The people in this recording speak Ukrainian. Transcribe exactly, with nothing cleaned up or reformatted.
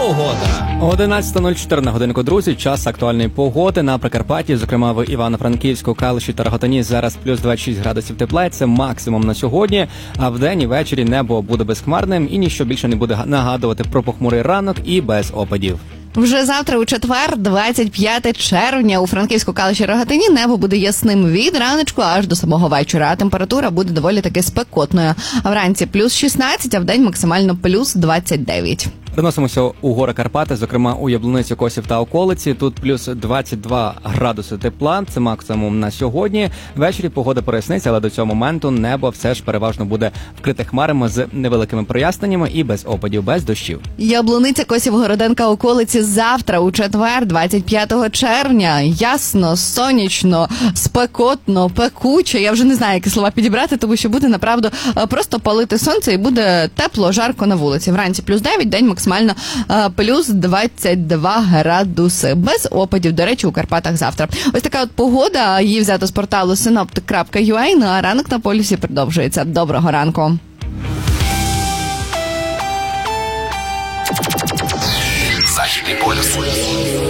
Погода. одинадцята нуль чотири на годинку, друзі. Час актуальної погоди на Прикарпатті, зокрема в Івано-Франківську, Калуші та Рогатині зараз плюс двадцять шість градусів тепла. Це максимум на сьогодні. А вдень і ввечері небо буде безхмарним і ніщо більше не буде нагадувати про похмурий ранок і без опадів. Вже завтра у четвер, двадцять п'яте червня, у Франківську, Калуші, Рогатині небо буде ясним від раночку аж до самого вечора, а температура буде доволі таки спекотною. А вранці плюс шістнадцять, а вдень максимально плюс двадцять дев'ять. Переносимося у гори Карпати, зокрема у Яблуницю, Косів та околиці. Тут плюс двадцять два градуси тепла, це максимум на сьогодні. Ввечері погода проясниться, але до цього моменту небо все ж переважно буде вкрите хмарами з невеликими проясненнями і без опадів, без дощів. Яблуниця, Косів, Городенка, околиці завтра у четвер, двадцять п'ятого червня. Ясно, сонячно, спекотно, пекуче. Я вже не знаю, які слова підібрати, тому що буде, направду, просто палити сонце і буде тепло, жарко на вулиці. Вранці плюс дев'ять, день максимально плюс двадцять два градуси. Без опадів, до речі, у Карпатах завтра. Ось така от погода, її взято з порталу синоптик крапка ю а, ну а ранок на полюсі продовжується. Доброго ранку. Західний полюс.